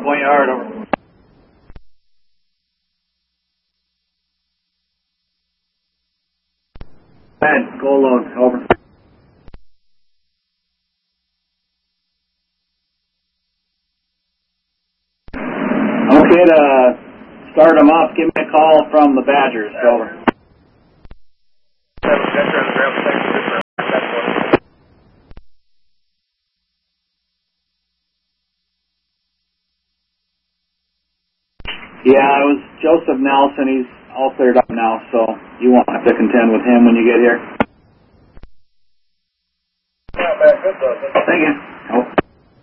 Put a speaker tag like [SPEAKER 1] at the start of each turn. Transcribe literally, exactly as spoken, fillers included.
[SPEAKER 1] Point Yard, over. Bad, goal load, over. Okay, to start them up, give me a call from the Badgers, over. Yeah, it was Joseph Nelson. He's all cleared up now, so you won't have to contend with him when you get here.
[SPEAKER 2] Yeah, man, good though.
[SPEAKER 1] Thank you.